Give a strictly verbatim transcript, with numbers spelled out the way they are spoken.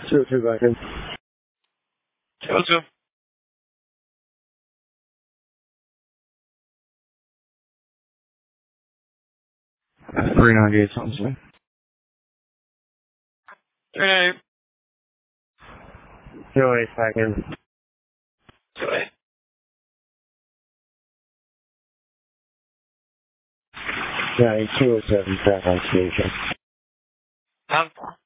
Two, two seconds. Two, two. Three ninety-eight something. Three eight. Two eight seconds. Two eight. Yeah, two oh seven back on station. Nine four.